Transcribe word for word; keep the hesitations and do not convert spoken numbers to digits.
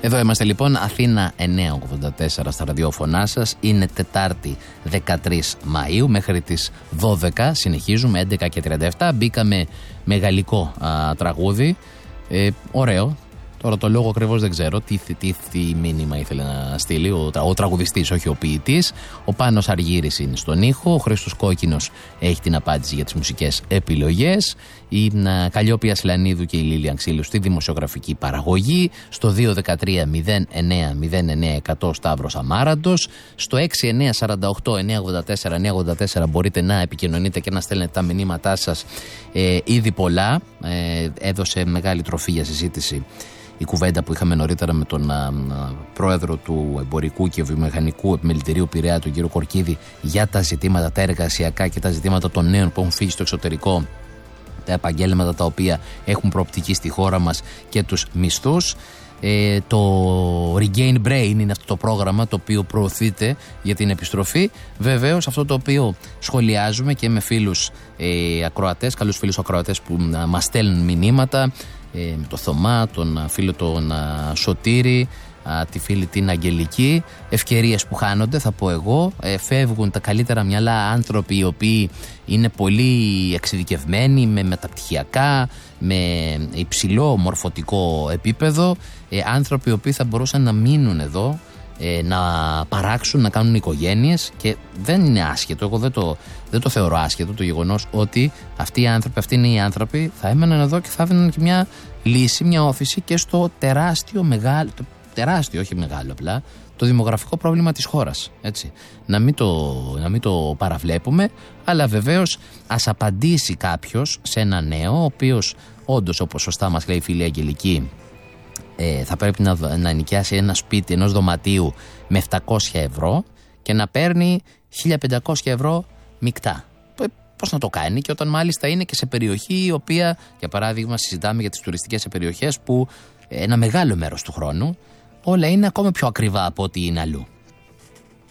Εδώ είμαστε λοιπόν, Αθήνα εννιά ογδόντα τέσσερα στα ραδιόφωνά σας. Είναι Τετάρτη δεκατρείς Μαΐου, μέχρι τις δώδεκα συνεχίζουμε, έντεκα και τριάντα επτά. Μπήκαμε με γαλλικό α, τραγούδι, ε, ωραίο. Τώρα το λόγο ακριβώς δεν ξέρω τι, τι, τι μήνυμα ήθελε να στείλει ο, ο τραγουδιστής, όχι ο ποιητής. Ο Πάνος Αργύρης είναι στον ήχο, ο Χρήστος Κόκκινος έχει την απάντηση για τις μουσικές επιλογές, η Καλλιόπη Ασλανίδου και η Λίλια Ξύλου στη δημοσιογραφική παραγωγή, στο δύο δεκατρία μηδέν εννέα μηδέν εννέα εκατό Σταύρος Αμάραντος, στο έξι εννέα σαράντα οκτώ εννέα ογδόντα τέσσερα εννέα ογδόντα τέσσερα μπορείτε να επικοινωνείτε και να στέλνετε τα μηνύματά σας. Ε, ήδη πολλά, ε, έδωσε μεγάλη τροφή για συζήτηση η κουβέντα που είχαμε νωρίτερα με τον α, α, πρόεδρο του Εμπορικού και Βιομηχανικού Επιμελητηρίου Πειραιά, τον κύριο Κορκίδη, για τα ζητήματα τα εργασιακά και τα ζητήματα των νέων που έχουν φύγει στο εξωτερικό, τα επαγγέλματα τα οποία έχουν προοπτική στη χώρα μας και τους μισθούς. Ε, το Regain Brain είναι αυτό το πρόγραμμα το οποίο προωθείται για την επιστροφή. Βεβαίως αυτό το οποίο σχολιάζουμε και με φίλους ε, ακροατές, καλούς φίλους ακροατές που α, μας στέλνουν μηνύματα, ε, με το Θωμά, τον φίλο τον α, Σωτήρη, α, τη φίλη την Αγγελική. Ευκαιρίες που χάνονται, θα πω εγώ. Ε, φεύγουν τα καλύτερα μυαλά, άνθρωποι οι οποίοι είναι πολύ εξειδικευμένοι, με μεταπτυχιακά, με υψηλό μορφωτικό επίπεδο, ε, άνθρωποι οι οποίοι θα μπορούσαν να μείνουν εδώ, ε, να παράξουν, να κάνουν οικογένειες, και δεν είναι άσχετο, εγώ δεν το, δεν το θεωρώ άσχετο το γεγονός ότι αυτοί οι άνθρωποι, αυτοί είναι οι άνθρωποι, θα έμεναν εδώ και θα έδιναν και μια λύση, μια όφηση και στο τεράστιο μεγάλο, τεράστιο, όχι μεγάλο απλά, το δημογραφικό πρόβλημα της χώρας. Έτσι. Να μην το, να μην το παραβλέπουμε, αλλά βεβαίως ας απαντήσει κάποιος σε ένα νέο, ο οποίος όντως, όπως σωστά μας λέει η φίλη Αγγελική, ε, θα πρέπει να, να νοικιάσει ένα σπίτι ενός δωματίου με επτακόσια ευρώ και να παίρνει χίλια πεντακόσια ευρώ μεικτά. Πώς να το κάνει, και όταν μάλιστα είναι και σε περιοχή η οποία, για παράδειγμα, συζητάμε για τις τουριστικές περιοχές που ένα μεγάλο μέρος του χρόνου όλα είναι ακόμα πιο ακριβά από ό,τι είναι αλλού.